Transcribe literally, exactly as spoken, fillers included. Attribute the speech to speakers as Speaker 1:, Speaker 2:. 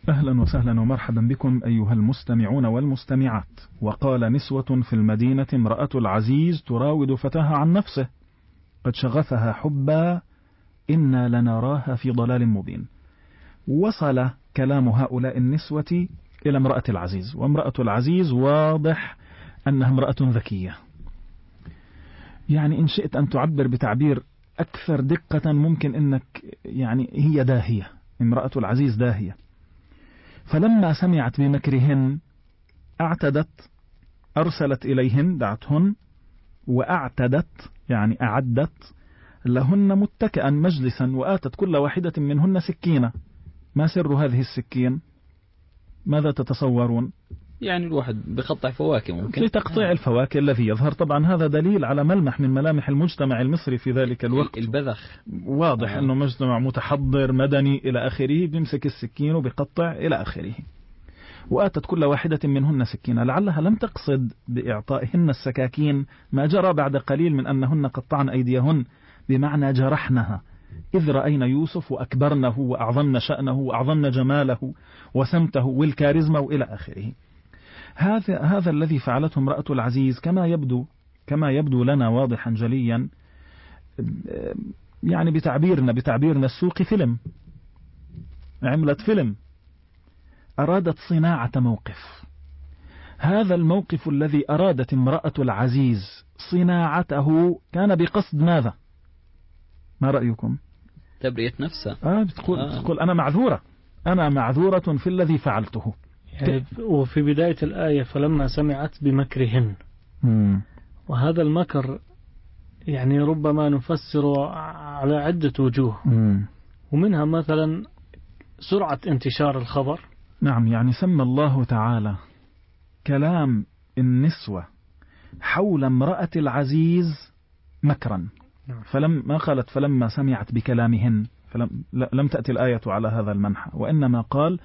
Speaker 1: أهلا وسهلا ومرحبا بكم أيها المستمعون والمستمعات. وقال نسوة في المدينة امرأة العزيز تراود فتاها عن نفسه قد شغفها حبا إنا لنراها في ضلال مبين. وصل كلام هؤلاء النسوة إلى امرأة العزيز، وامرأة العزيز واضح أنها امرأة ذكية، يعني إن شئت أن تعبر بتعبير أكثر دقة ممكن أنك يعني هي داهية، امرأة العزيز داهية. فلما سمعت بمكرهن اعتدت، أرسلت إليهن، دعتهن وأعتدت يعني أعدت لهن متكئا مجلسا، وآتت كل واحدة منهن سكينة. ما سر هذه السكين؟ ماذا تتصورون؟
Speaker 2: يعني الواحد بقطع فواكه ممكن
Speaker 1: لتقطيع الفواكه الذي يظهر. طبعا هذا دليل على ملمح من ملامح المجتمع المصري في ذلك الوقت،
Speaker 2: البذخ.
Speaker 1: واضح
Speaker 2: آه.
Speaker 1: أنه مجتمع متحضر مدني إلى آخره، بيمسك السكين وبيقطع إلى آخره. وآتت كل واحدة منهن سكينة، لعلها لم تقصد بإعطائهن السكاكين ما جرى بعد قليل من أنهن قطعن أيديهن، بمعنى جرحنها إذ رأين يوسف وأكبرنه وأعظمن شأنه وأعظمن جماله وسمته والكاريزما وإلى آخره. هذا هذا الذي فعلته امرأة العزيز كما يبدو كما يبدو لنا واضحا جليا، يعني بتعبيرنا بتعبيرنا السوقي فيلم، عملت فيلم، أرادت صناعة موقف. هذا الموقف الذي أرادت امرأة العزيز صناعته كان بقصد ماذا؟ ما رأيكم؟
Speaker 2: تبرئة نفسها.
Speaker 1: آه بتقول, آه. بتقول أنا معذورة، أنا معذورة في الذي فعلته.
Speaker 3: يعني وفي بداية الآية فلما سمعت بمكرهن،
Speaker 1: مم.
Speaker 3: وهذا المكر يعني ربما نفسر على عدة وجوه.
Speaker 1: مم.
Speaker 3: ومنها مثلا سرعة انتشار الخبر.
Speaker 1: نعم، يعني سمى الله تعالى كلام النسوة حول امرأة العزيز مكرا. فلم ما قالت فلما سمعت بكلامهن، فلم لم تأتي الآية على هذا المنحى، وإنما قال